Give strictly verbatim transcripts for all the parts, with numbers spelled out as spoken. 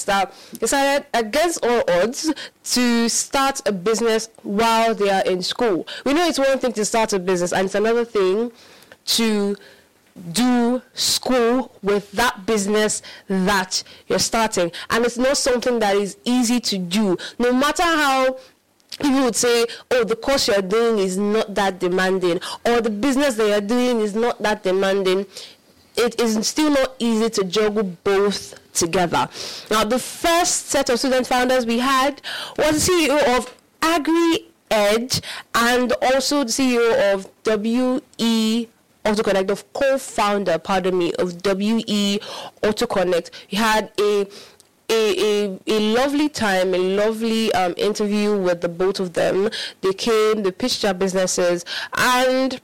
that decided against all odds to start a business while they are in school. We know it's one thing to start a business, and it's another thing to do school with that business that you're starting. And it's not something that is easy to do. No matter how people would say, oh, the course you're doing is not that demanding, or the business that you're doing is not that demanding, it is still not easy to juggle both together. Now, the first set of student founders we had was the C E O of Agri Edge and also the C E O of W E AutoConnect, of co-founder, pardon me, of W E AutoConnect. We had a A, a, a lovely time, a lovely um, interview with the both of them. They came, they pitched their businesses, and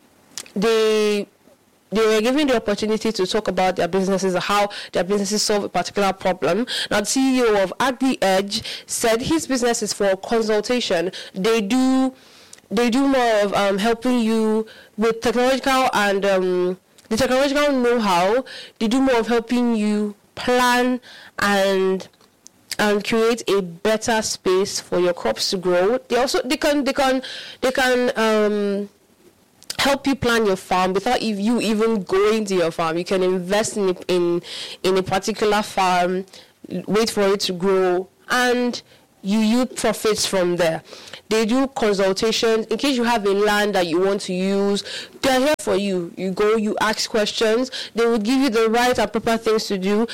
they they were given the opportunity to talk about their businesses, how their businesses solve a particular problem. Now, the C E O of Agri Edge said his business is for consultation. They do they do more of um, helping you with technological and um, the technological know-how. They do more of helping you plan and and create a better space for your crops to grow. They also they can they can they can um, help you plan your farm without you even going to your farm. You can invest in in in a particular farm, wait for it to grow, and you yield profits from there. They do consultations. In case you have a land that you want to use, they're here for you. You go, you ask questions. They will give you the right and proper things to do.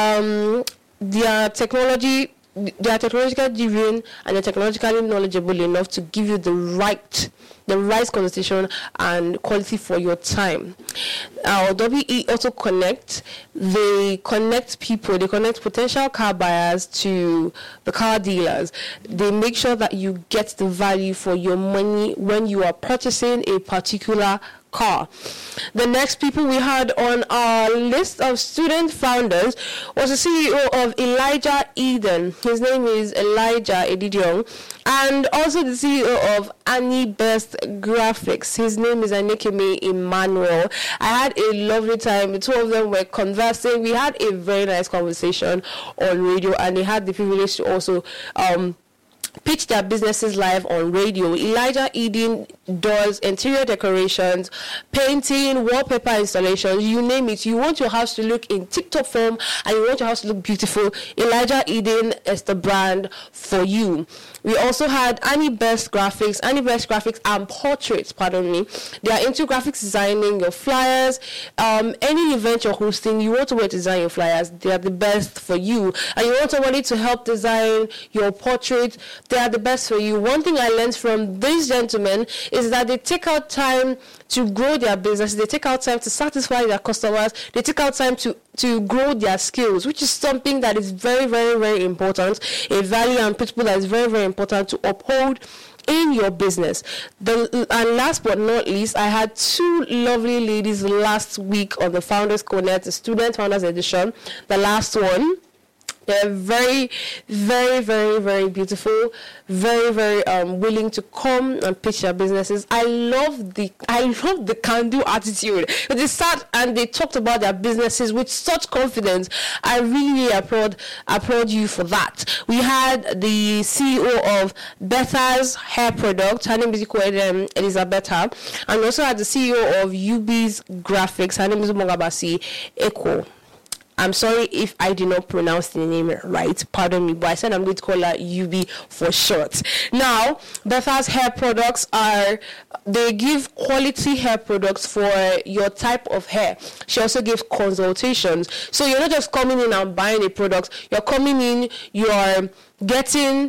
Um, their technology, they are technologically driven and they're technologically knowledgeable enough to give you the right, the right consultation and quality for your time. Our W E AutoConnect, they connect people, they connect potential car buyers to the car dealers. They make sure that you get the value for your money when you are purchasing a particular car. The next people we had on our list of student founders was the C E O of Elijah Eden. His name is Elijah Edidiong. And also the C E O of Annie Best Graphics. His name is Anikeme Emmanuel. I had a lovely time. The two of them were conversing. We had a very nice conversation on radio, and they had the privilege to also um pitch their businesses live on radio. Elijah Eden does interior decorations, painting, wallpaper installations, you name it. You want your house to look in tip-top form and you want your house to look beautiful, Elijah Eden is the brand for you. We also had Annie Best Graphics, Annie Best Graphics and Portraits, pardon me. They are into graphics designing, your flyers, um, any event you're hosting, you want to design your flyers, they are the best for you. And you want somebody to help design your portrait, they are the best for you. One thing I learned from these gentlemen is that they take out time to grow their business, they take out time to satisfy their customers, they take out time to, to grow their skills, which is something that is very, very, very important, a value and principle that is very, very important to uphold in your business. The, and last but not least, I had two lovely ladies last week on the Founders Connect, the Student Founders Edition, the last one. They're very, very, very, very beautiful, very, very um, willing to come and pitch their businesses. I love the, I love the can-do attitude. They sat and they talked about their businesses with such confidence. I really applaud, applaud you for that. We had the C E O of Betha's Hair Product, her name is um, Elizabetha, and we also had the C E O of U B's Graphics, her name is Mogabasi Eko. I'm sorry if I did not pronounce the name right. Pardon me, but I said I'm going to call her U B for short. Now, Betha's hair products are, they give quality hair products for your type of hair. She also gives consultations. So you're not just coming in and buying a product. You're coming in, you're getting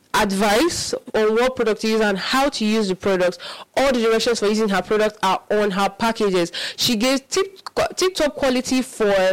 advice on what product to use and how to use the product. All the directions for using her product are on her packages. She gives tip tip top quality for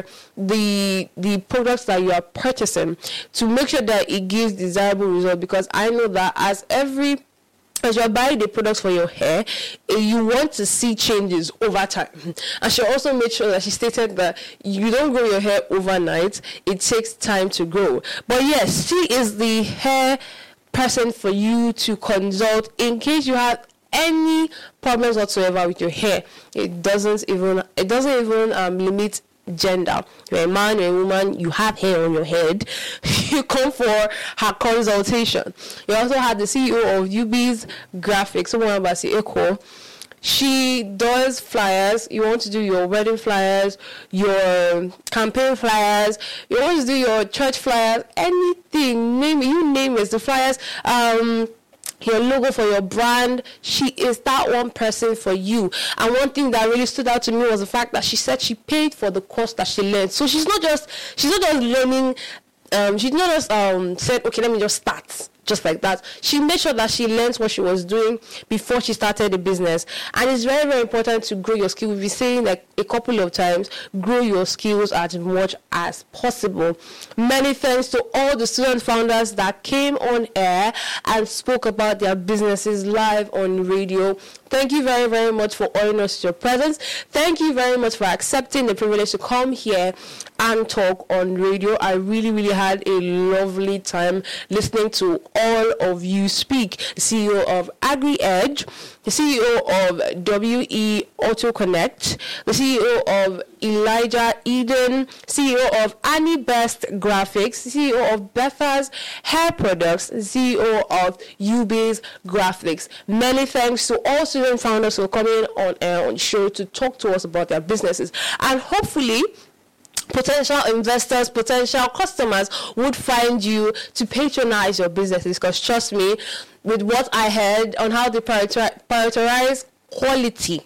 the the products that you are purchasing to make sure that it gives desirable results, because I know that as every as you're buying the products for your hair, you want to see changes over time. And she also made sure that she stated that you don't grow your hair overnight. It takes time to grow. But yes, she is the hair person for you to consult in case you have any problems whatsoever with your hair. It doesn't even it doesn't even um, limit gender. You're a man, you're a woman, you have hair on your head, you come for her consultation. You also had the C E O of U B's Graphics, someone about Echo. She does flyers. You want to do your wedding flyers, your campaign flyers, you want to do your church flyers, anything, name it, you name it, the flyers, um, your logo for your brand. She is that one person for you. And one thing that really stood out to me was the fact that she said she paid for the course that she learned. So she's not just she's not just learning. Um, she's not just um said, okay, let me just start. Just like that. She made sure that she learned what she was doing before she started the business. And it's very, very important to grow your skills. We've been saying like a couple of times, grow your skills as much as possible. Many thanks to all the student founders that came on air and spoke about their businesses live on radio. Thank you very, very much for honoring us with your presence. Thank you very much for accepting the privilege to come here and talk on radio. I really, really had a lovely time listening to all of you speak. The C E O of AgriEdge, the C E O of W E Auto Connect, the C E O of Elijah Eden, C E O of Annie Best Graphics, C E O of Betha's Hair Products, C E O of UB's Graphics. Many thanks to all student founders for coming on air on the show to talk to us about their businesses. And hopefully, potential investors, potential customers would find you to patronize your businesses, because trust me, with what I heard on how they prioritize quality,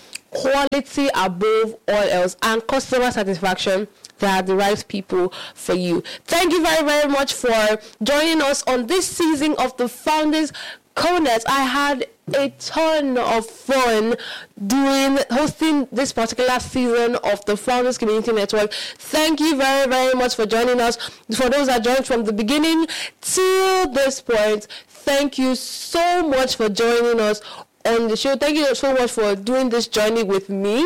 quality above all else, and customer satisfaction, they are the right people for you. Thank you very, very much for joining us on this season of the Founders Connect. I had a ton of fun doing hosting this particular season of the Founders Community Network. Thank you very, very much for joining us. For those that joined from the beginning till this point, thank you so much for joining us on the show. Thank you so much for doing this journey with me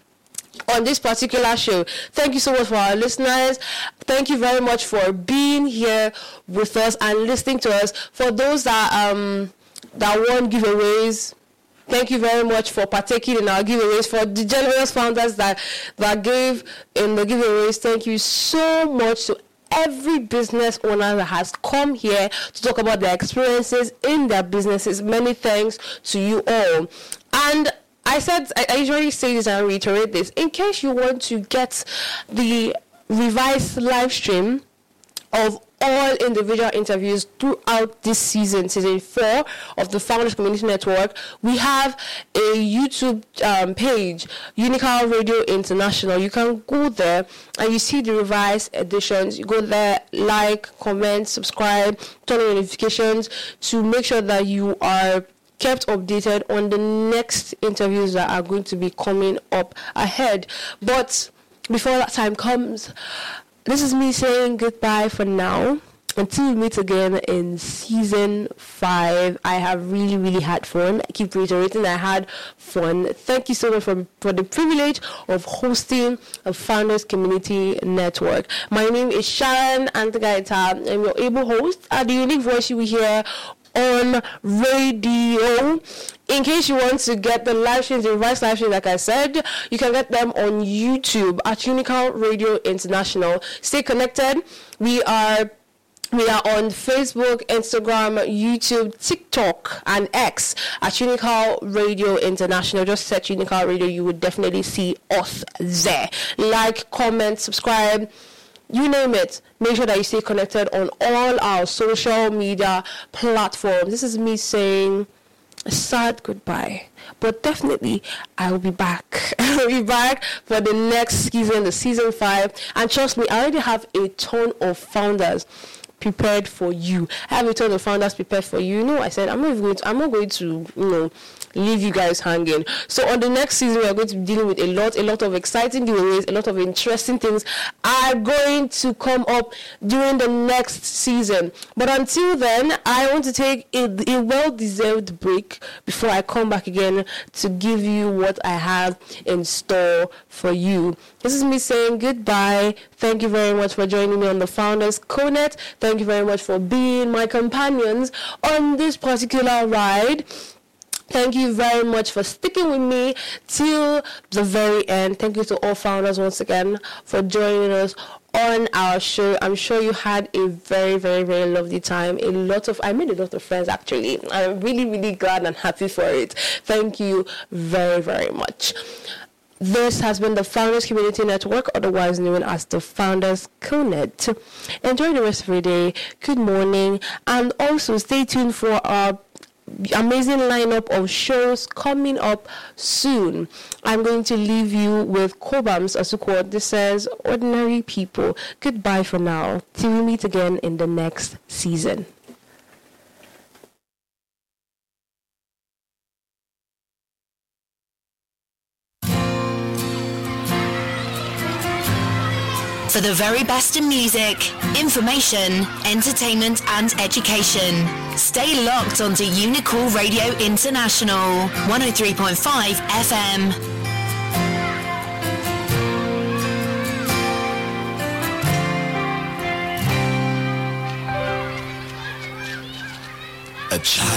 on this particular show. Thank you so much for our listeners. Thank you very much for being here with us and listening to us. For those that um that won giveaways, thank you very much for partaking in our giveaways. For the generous founders that that gave in the giveaways, thank you so much to every business owner that has come here to talk about their experiences in their businesses. Many thanks to you all. And I said, I, I usually say this and reiterate this, in case you want to get the revised live stream of all individual interviews throughout this season, season four of the Founders Community Network, we have a YouTube um, page, Unical Radio International. You can go there and you see the revised editions. You go there, like, comment, subscribe, turn on notifications to make sure that you are kept updated on the next interviews that are going to be coming up ahead. But before that time comes, this is me saying goodbye for now. Until we meet again in season five, I have really, really had fun. I keep reiterating, I had fun. Thank you so much for, for the privilege of hosting a Founders Community Network. My name is Sharon Antigaita. I'm your able host at the unique voice you will hear on radio. In case you want to get the live streams, the revised live streams, like I said, you can get them on YouTube at Unical Radio International. Stay connected. We are We are on Facebook, Instagram, YouTube, TikTok, and X at Unical Radio International. Just search Unical Radio, you would definitely see us there. Like, comment, subscribe, you name it. Make sure that you stay connected on all our social media platforms. This is me saying a sad goodbye, but definitely I will be back. I will be back for the next season, the season five. And trust me, I already have a ton of founders prepared for you. I have a ton of founders prepared for you. You know, I said I'm not even going to, I'm not going to, you know, leave you guys hanging. So on the next season, we are going to be dealing with a lot, a lot of exciting giveaways, a lot of interesting things are going to come up during the next season. But until then, I want to take a, a well-deserved break before I come back again to give you what I have in store for you. This is me saying goodbye. Thank you very much for joining me on the Founders Connect. Thank you very much for being my companions on this particular ride. Thank you very much for sticking with me till the very end. Thank you to all founders once again for joining us on our show. I'm sure you had a very, very, very lovely time. A lot of, I made a lot of friends actually. I'm really, really glad and happy for it. Thank you very, very much. This has been the Founders Community Network, otherwise known as the Founders Connect. Enjoy the rest of your day. Good morning. And also stay tuned for our amazing lineup of shows coming up soon. I'm going to leave you with Cobhams Asuquo. This says, Ordinary People. Goodbye for now. Till we meet again in the next season. For the very best in music, information, entertainment and education, stay locked onto Unicool Radio International, one oh three point five F M. A child.